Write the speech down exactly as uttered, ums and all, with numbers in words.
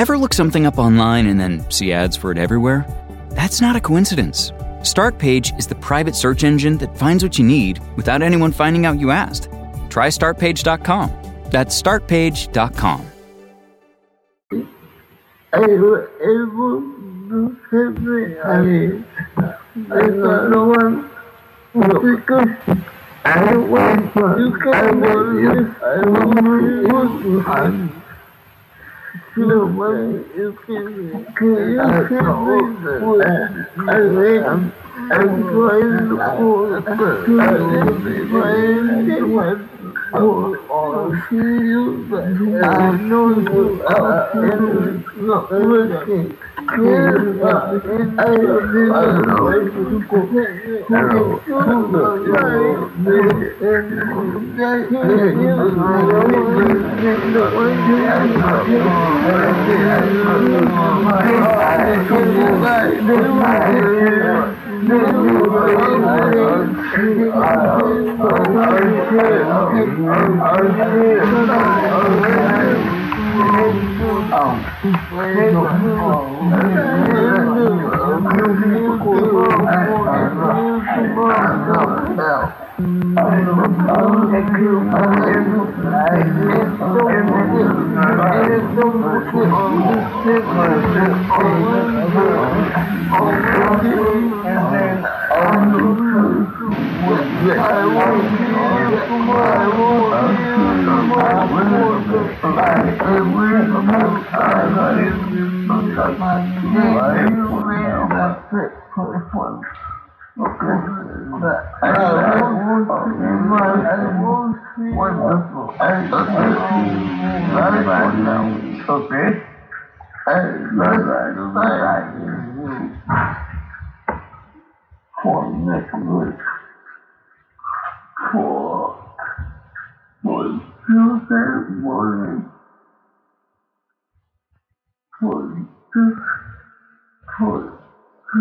Ever look something up online and then see ads for it everywhere? That's not a coincidence. Startpage is the private search engine that finds what you need without anyone finding out you asked. Try start page dot com. That's start page dot com. I was able to save me. I, I don't want because I want you can I want to have no money. You can you can I am I'm trying to go to Oh, see you, but I know you are not working. Here, I Okay. For network for for Tuesday morning for this for